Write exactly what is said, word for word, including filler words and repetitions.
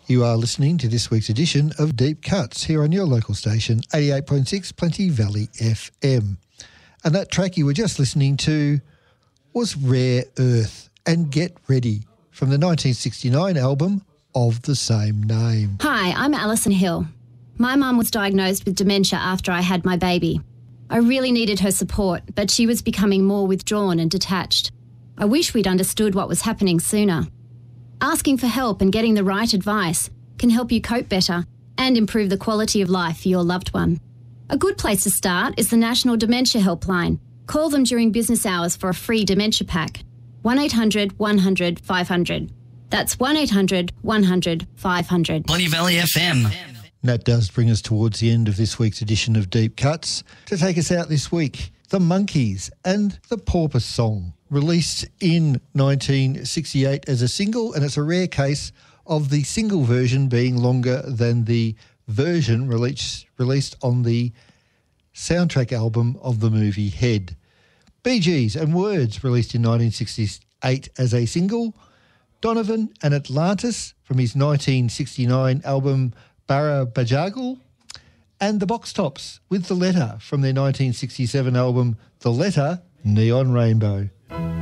You are listening to this week's edition of Deep Cuts here on your local station, eighty-eight point six Plenty Valley F M. And that track you were just listening to was Rare Earth and Get Ready from the nineteen sixty-nine album of the same name. Hi, I'm Alison Hill. My mum was diagnosed with dementia after I had my baby. I really needed her support, but she was becoming more withdrawn and detached. I wish we'd understood what was happening sooner. Asking for help and getting the right advice can help you cope better and improve the quality of life for your loved one. A good place to start is the National Dementia Helpline. Call them during business hours for a free dementia pack. one eight hundred one hundred five hundred. That's one eight hundred one hundred five hundred. Plenty Valley F M. That does bring us towards the end of this week's edition of Deep Cuts. To take us out this week, The Monkees and The Porpoise Song, released in nineteen sixty-eight as a single, and it's a rare case of the single version being longer than the version released, released on the soundtrack album of the movie Head. Bee Gees and Words, released in nineteen sixty-eight as a single. Donovan and Atlantis from his nineteen sixty-nine album Barra Bajagal, and the Box Tops with The Letter from their nineteen sixty-seven album The Letter, Neon Rainbow.